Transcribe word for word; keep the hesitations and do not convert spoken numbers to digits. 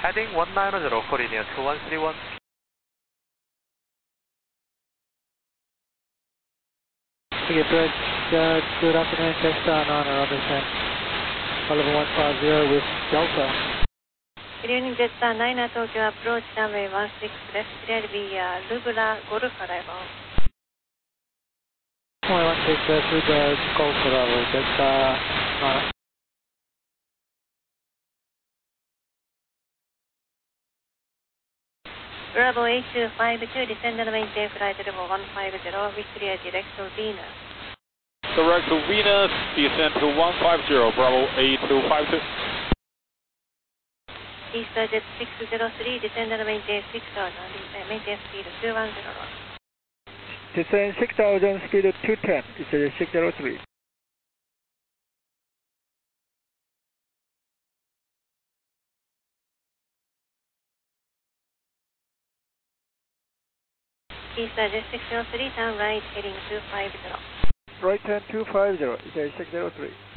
Heading one nine zero, Coordinate two one three one. Okay, Bridge, uh, good afternoon, Jetstar nine Robinson, Oliver one five zero with Delta. Good evening, Jetstar nine Tokyo approach runway one six left, clear via Lubula Golf arrival. one one six left with the Golf arrival, Jetstar nine. Bravo eight two five two, descend and maintain flight level one five zero, with clear direct to Venus. Direct to Venus, descend to one five zero, Bravo eight two five two. Easter Jet six zero three, descend and maintain six thousand, maintain speed two one zero. Descend six thousand, speed two ten, this is six zero three. Easter Jet six zero three, turn right, heading two five zero. Right turn two five zero, this is six zero three.